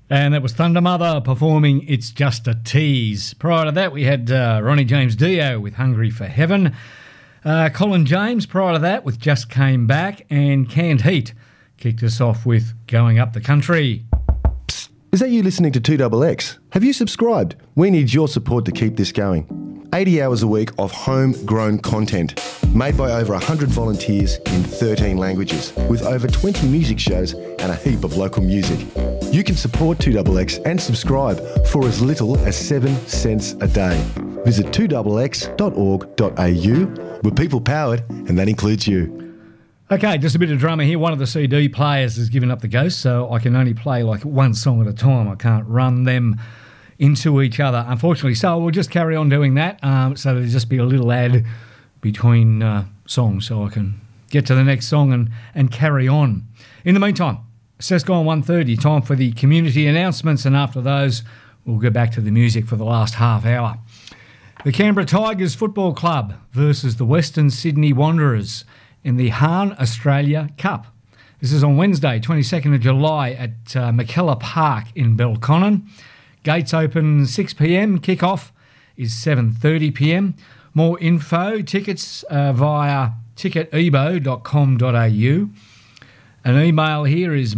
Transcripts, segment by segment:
And that was Thunder Mother performing It's Just a Tease. Prior to that, we had Ronnie James Dio with Hungry for Heaven. Colin James, prior to that, with Just Came Back. And Canned Heat kicked us off with Going Up the Country. Psst, is that you listening to 2XX? Have you subscribed? We need your support to keep this going. 80 hours a week of homegrown content made by over 100 volunteers in 13 languages with over 20 music shows and a heap of local music. You can support 2XX and subscribe for as little as 7 cents a day. Visit 2xx.org.au. We're people powered, and that includes you. Okay, just a bit of drama here. One of the CD players has given up the ghost, so I can only play like one song at a time. I can't run them into each other, unfortunately. So we'll just carry on doing that. So there'll just be a little ad between songs so I can get to the next song and carry on. In the meantime, it's gone 1:30, time for the community announcements, and after those, we'll go back to the music for the last half hour. The Canberra Tigers Football Club versus the Western Sydney Wanderers in the Hahn Australia Cup. This is on Wednesday, 22nd of July at McKellar Park in Belconnen. Gates open 6 p.m, kick-off is 7:30 p.m. More info, tickets via ticketebo.com.au. An email here is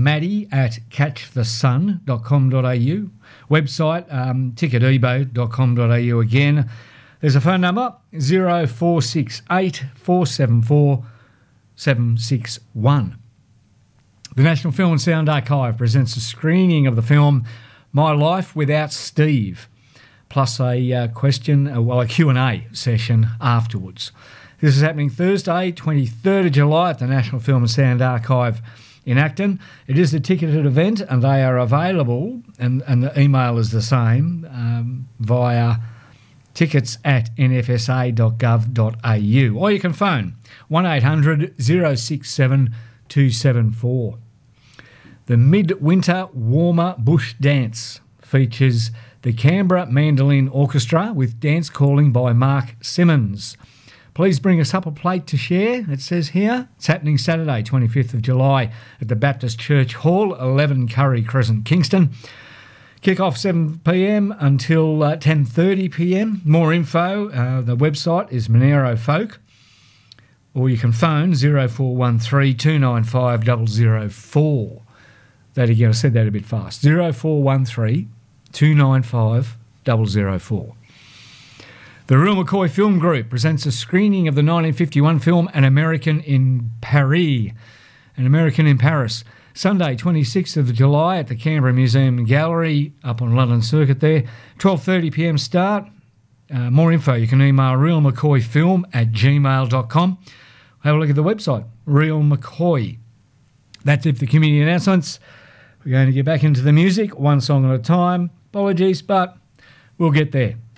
maddie@catchthesun.com.au. Website, ticketebo.com.au again. There's a phone number, 0468 474 761. The National Film and Sound Archive presents a screening of the film My Life Without Steve, plus a Q&A session afterwards. This is happening Thursday, 23rd of July at the National Film and Sound Archive in Acton. It is a ticketed event and they are available, and the email is the same, via tickets@nfsa.gov.au, or you can phone 1800 067 274. The Midwinter Warmer Bush Dance features the Canberra Mandolin Orchestra with dance calling by Mark Simmons. Please bring a supper plate to share, it says here. It's happening Saturday, 25th of July at the Baptist Church Hall, 11 Curry Crescent, Kingston. Kick-off 7 p.m. until 10:30 p.m. More info, the website is Monero Folk, or you can phone 0413 295 004. That again, I said that a bit fast. 0413 295 004. The Real McCoy Film Group presents a screening of the 1951 film An American in Paris. An American in Paris. Sunday, 26th of July at the Canberra Museum and Gallery up on London Circuit there. 12:30 p.m. start. More info, you can email realmccoyfilm@gmail.com. Have a look at the website, Real McCoy. That's it for the community announcements. We're going to get back into the music, one song at a time. Apologies, but we'll get there.